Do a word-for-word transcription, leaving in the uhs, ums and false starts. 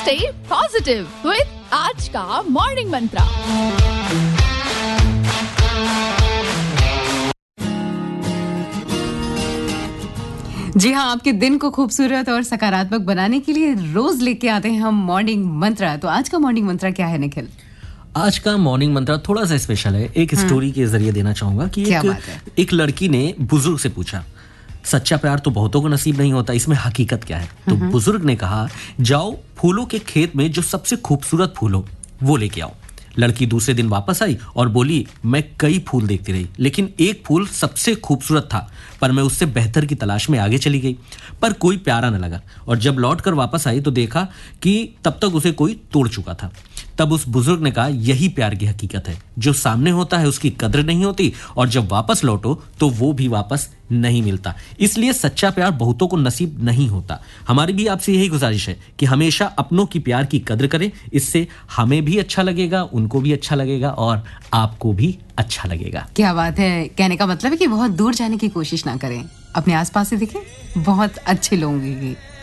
Stay positive with आज का morning मंत्रा। जी हाँ, आपके दिन को खूबसूरत और सकारात्मक बनाने के लिए रोज लेके आते हैं हम मॉर्निंग मंत्रा। तो आज का मॉर्निंग मंत्रा क्या है निखिल? आज का मॉर्निंग मंत्रा थोड़ा सा स्पेशल है। एक स्टोरी के जरिए देना चाहूंगा कि एक, एक लड़की ने बुजुर्ग से पूछा, सच्चा प्यार तो बहुतों को नसीब नहीं होता, इसमें हकीकत क्या है? तो बुजुर्ग ने कहा, जाओ फूलों के खेत में जो सबसे खूबसूरत फूल हो वो लेके आओ। लड़की दूसरे दिन वापस आई और बोली, मैं कई फूल देखती रही लेकिन एक फूल सबसे खूबसूरत था, पर मैं उससे बेहतर की तलाश में आगे चली गई पर कोई प्यारा न लगा। और जब लौट कर वापस आई तो देखा कि तब तक उसे कोई तोड़ चुका था। तब उस बुजुर्ग ने कहा, यही प्यार की हकीकत है, जो सामने होता है उसकी कद्र नहीं होती और जब वापस लौटो तो वो भी वापस नहीं मिलता। इसलिए सच्चा प्यार बहुतों को नसीब नहीं होता। हमारी भी आपसे यही गुजारिश है कि हमेशा अपनों की प्यार की कद्र करें, इससे हमें भी अच्छा लगेगा, उनको भी अच्छा लगेगा और आपको भी अच्छा लगेगा। क्या बात है, कहने का मतलब है कि बहुत दूर जाने की कोशिश ना करें, अपने आसपास से देखें, बहुत अच्छे लोगों की